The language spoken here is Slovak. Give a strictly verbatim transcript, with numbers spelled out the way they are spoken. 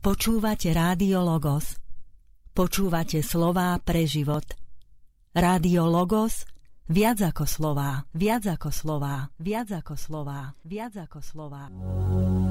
Počúvate Rádio Logos. Počúvate slová pre život. Rádio Logos, viac ako slová, viac ako slová, viac ako slová, viac ako slová.